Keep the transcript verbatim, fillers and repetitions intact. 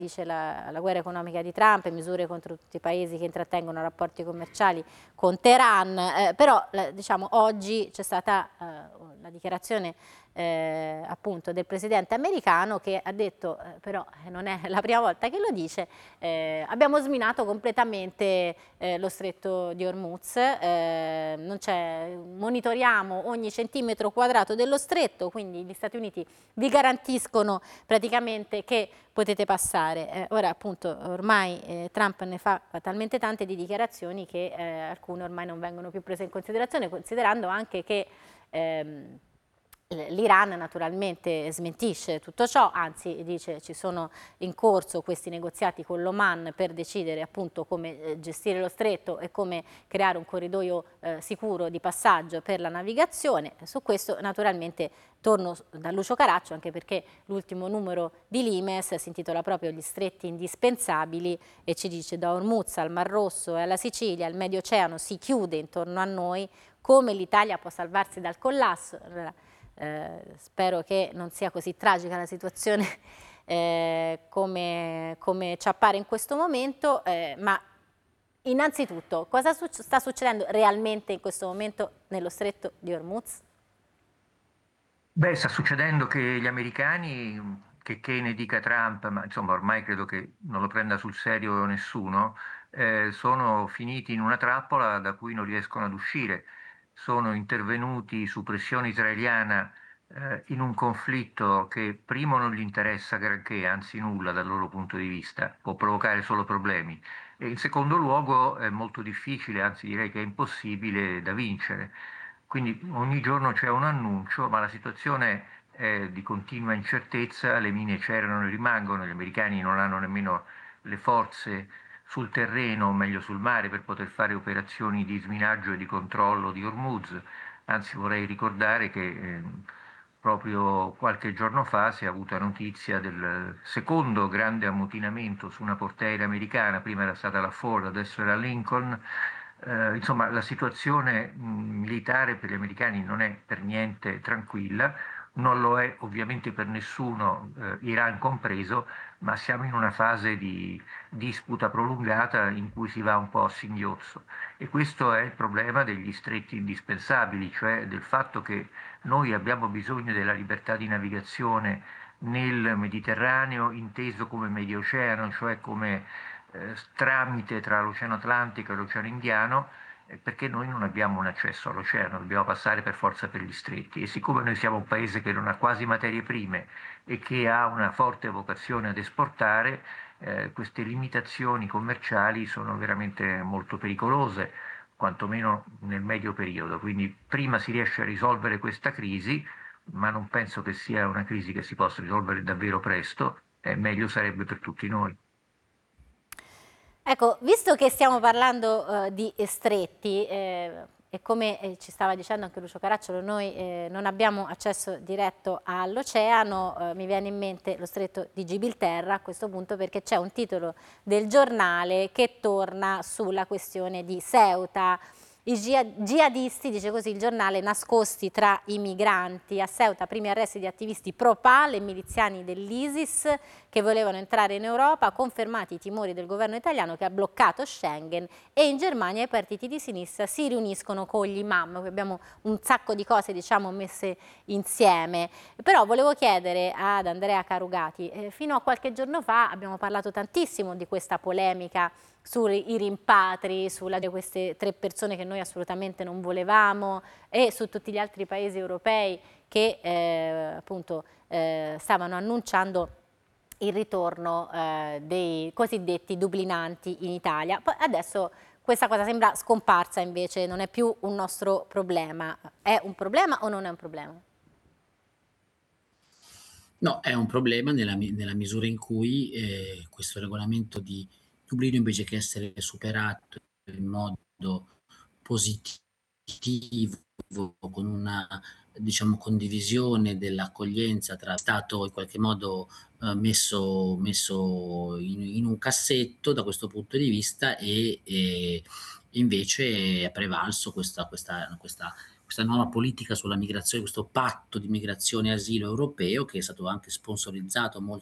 dice la, la guerra economica di Trump, misure contro tutti i paesi che intrattengono rapporti commerciali con Teheran, eh, però eh, diciamo, oggi c'è stata eh, la dichiarazione eh, appunto del presidente americano che ha detto, eh, però non è la prima volta che lo dice, eh, abbiamo sminato completamente eh, lo stretto di Hormuz, eh, non monitoriamo ogni centimetro quadrato dello stretto, quindi gli Stati Uniti vi garantiscono praticamente che potete passare. Eh, ora appunto ormai eh, Trump ne fa talmente tante di dichiarazioni che eh, alcune ormai non vengono più prese in considerazione, considerando anche che ehm, l'Iran naturalmente smentisce tutto ciò, anzi dice ci sono in corso questi negoziati con l'Oman per decidere appunto come gestire lo stretto e come creare un corridoio eh, sicuro di passaggio per la navigazione. Su questo naturalmente torno da Lucio Caraccio, anche perché l'ultimo numero di Limes si intitola proprio Gli stretti indispensabili e ci dice: da Hormuz al Mar Rosso e alla Sicilia il Medio Oceano si chiude intorno a noi, come l'Italia può salvarsi dal collasso? Eh, spero che non sia così tragica la situazione eh, come, come ci appare in questo momento, eh, ma innanzitutto cosa su sta succedendo realmente in questo momento nello stretto di Hormuz? Beh, sta succedendo che gli americani, che, che ne dica Trump, ma insomma ormai credo che non lo prenda sul serio nessuno, eh, sono finiti in una trappola da cui non riescono ad uscire. Sono intervenuti su pressione israeliana, eh, in un conflitto che primo non gli interessa granché, anzi nulla dal loro punto di vista, può provocare solo problemi. E in secondo luogo è molto difficile, anzi direi che è impossibile da vincere. Quindi ogni giorno c'è un annuncio, ma la situazione è di continua incertezza, le mine c'erano e rimangono, gli americani non hanno nemmeno le forze sul terreno, o meglio sul mare, per poter fare operazioni di sminaggio e di controllo di Hormuz. Anzi, vorrei ricordare che eh, proprio qualche giorno fa si è avuta notizia del secondo grande ammutinamento su una portaerei americana, prima era stata la Ford, adesso era Lincoln. Eh, insomma, la situazione mh, militare per gli americani non è per niente tranquilla, non lo è ovviamente per nessuno, eh, Iran compreso, ma siamo in una fase di disputa prolungata in cui si va un po' a singhiozzo. E questo è il problema degli stretti indispensabili, cioè del fatto che noi abbiamo bisogno della libertà di navigazione nel Mediterraneo, inteso come Medio Oceano, cioè come eh, tramite tra l'Oceano Atlantico e l'Oceano Indiano, eh, perché noi non abbiamo un accesso all'oceano, dobbiamo passare per forza per gli stretti. E siccome noi siamo un paese che non ha quasi materie prime e che ha una forte vocazione ad esportare, eh, queste limitazioni commerciali sono veramente molto pericolose, quantomeno nel medio periodo. Quindi prima si riesce a risolvere questa crisi, ma non penso che sia una crisi che si possa risolvere davvero presto, e meglio sarebbe per tutti noi. Ecco, visto che stiamo parlando eh, di stretti, eh, e come eh, ci stava dicendo anche Lucio Caracciolo, noi eh, non abbiamo accesso diretto all'oceano, eh, mi viene in mente lo stretto di Gibilterra a questo punto, perché c'è un titolo del giornale che torna sulla questione di Ceuta. I jihadisti, dice così il giornale, nascosti tra i migranti. A Ceuta, primi arresti di attivisti pro-Pal e miliziani dell'ISIS che volevano entrare in Europa, confermati i timori del governo italiano che ha bloccato Schengen, e in Germania i partiti di sinistra si riuniscono con gli imam. Qui abbiamo un sacco di cose, diciamo, messe insieme. Però volevo chiedere ad Andrea Carugati, eh, fino a qualche giorno fa abbiamo parlato tantissimo di questa polemica sui rimpatri, sulla di queste tre persone che noi assolutamente non volevamo, e su tutti gli altri paesi europei che eh, appunto eh, stavano annunciando il ritorno eh, dei cosiddetti dublinanti in Italia. Poi adesso questa cosa sembra scomparsa, invece non è più un nostro problema. È un problema o non è un problema? No, è un problema nella, mi- nella misura in cui eh, questo regolamento di Dublino, invece che essere superato in modo positivo, con una, diciamo, condivisione dell'accoglienza tra Stato, in qualche modo eh, messo, messo in, in un cassetto da questo punto di vista, e, e invece è prevalso questa, questa, questa questa nuova politica sulla migrazione, questo patto di migrazione e asilo europeo, che è stato anche sponsorizzato molto